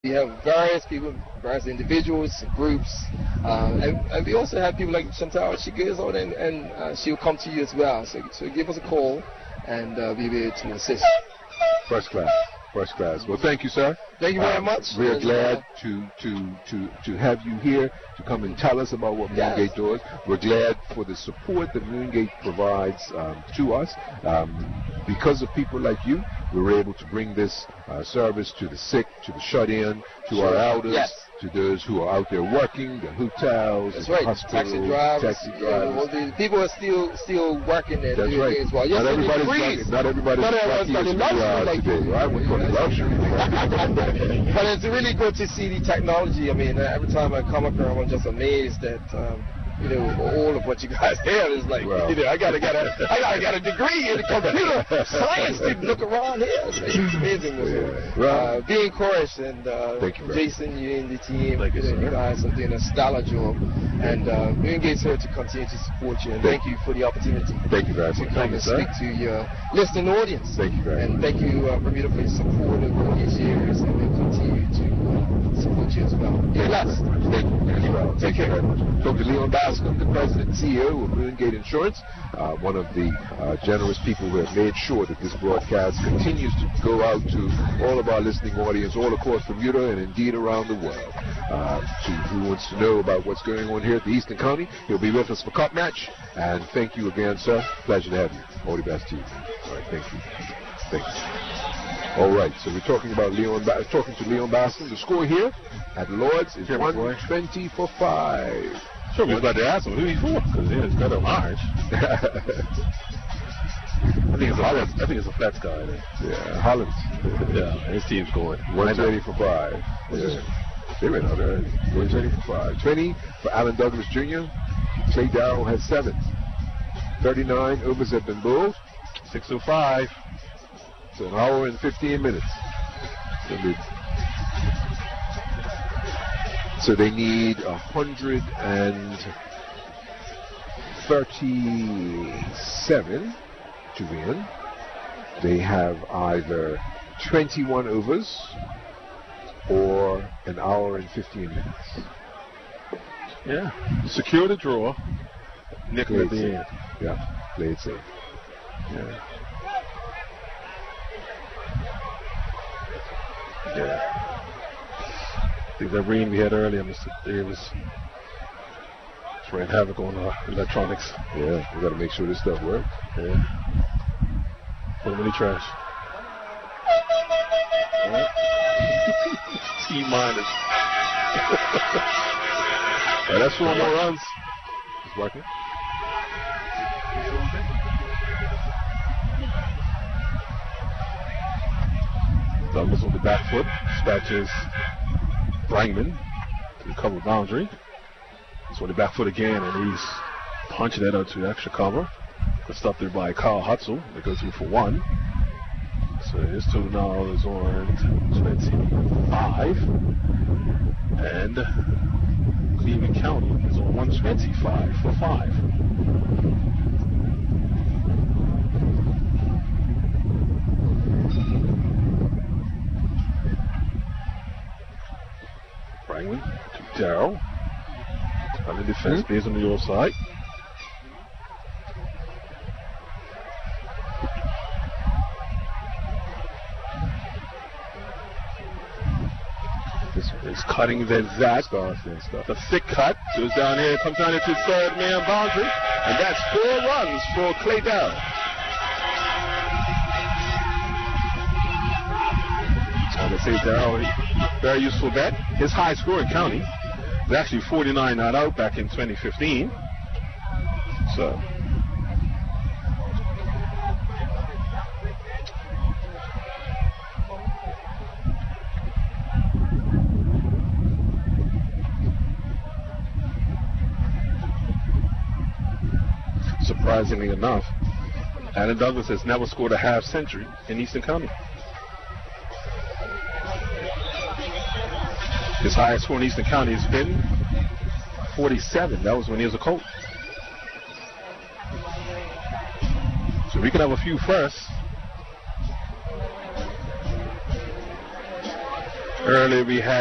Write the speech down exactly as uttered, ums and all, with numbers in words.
We have various people, various individuals, groups, um, and, and we also have people like Chantal. She goes on and, and uh, she'll come to you as well. So, so give us a call, and uh, we'll be able to assist. First class. First class. Well, thank you, sir. Thank you very um, much. We're glad to, to, to, to have you here to come and tell us about what Yes. Moongate does. We're glad for the support that Moongate provides um, to us. Um, because of people like you, we were able to bring this uh, service to the sick, to the shut-in, to Sure. our elders, Yes. to those who are out there working, the hotels, That's the right. hospitals, Taxi drivers. taxi you know, drivers. the people are still still working and That's doing right. things well. Yes, not, it everybody's increased. lucky, not everybody's Not everyone's lucky got as the we luxury are like today. you. I wouldn't call it luxury. But it's really good to see the technology. I mean, every time I come across, I'm just amazed at um, you know all of what you guys have. It's like Well. you know, I gotta get a I gotta get a degree in computer science to look around here. It's, it's amazing. Yeah. Well, uh, be encouraged, and uh, Thank you very Jason, you and the team, Thank you, you, know, sir. you guys are doing a stellar job, and uh, Moongate's here to continue to support you. And Thank thank you for the opportunity. Thank you very To much. come Thank you, and sir. speak to your listening audience. Thank you very and much. thank you, uh, Bermuda, for your support of these areas, and we continue to uh, support you as well. Be blessed. Thank you as well. Take Thank you care. very much. Doctor Leon Bascom, the president and C E O of Moongate Insurance, uh, one of the uh, generous people who have made sure that this broadcast continues to go out to all of our listening audience all across Bermuda and indeed around the world. Uh, to who wants to know about what's going on here at the Eastern County, he'll be with us for Cup Match. And thank you again, sir. Pleasure to have you. All the best to you. All right, thank you. Thank you. All right, so we're talking about Leon, ba- talking to Leon Bascom. The score here at Lord's is Yeah, one boy. twenty for five. Sure, we was about to ask him who he's for, because he's got a large. I think it's a flex, I think it's a flex guy. Then. Yeah, Holland. Yeah, his team's going. one twenty for five. Yeah. They went out early. one twenty for five. twenty for Alan Douglas Junior Clay Darrell has seven. thirty-nine overs have been bowled. six oh five. So an hour and fifteen minutes. So they, so they need one hundred thirty-seven to win. They have either twenty-one overs or an hour and fifteen minutes. Yeah. Secure the draw. Nickel Play at it the safe. end. Yeah, play it safe. Yeah. Yeah. I think that rain we had earlier, Mister Davis, it's ran havoc on our electronics. Yeah, we got to make sure this stuff works. Yeah. Put them in the trash. Right. T minus. Yeah, that's four more runs. It's working. Douglas on the back foot, dispatches Brangman to the cover boundary. So on the back foot again, and he's punching that out to extra cover. Good stuff there by Kyle Hutzel. They go through for one. So his total now is on twenty-five. And Cleveland County is on one twenty-five for five. Brangman to Darrell. On the defense, mm-hmm. Base on the other side. This is cutting then Zach. Start, start. The thick cut goes down here, comes down into third man boundary, and that's four runs for Clay Darrell. I would say Darrell, very useful vet. His high score in county was actually forty-nine not out back in twenty fifteen. So. Surprisingly enough, Alan Douglas has never scored a half century in Eastern County. His highest score in Eastern County has been forty-seven. That was when he was a coach. So we can have a few firsts. Earlier we had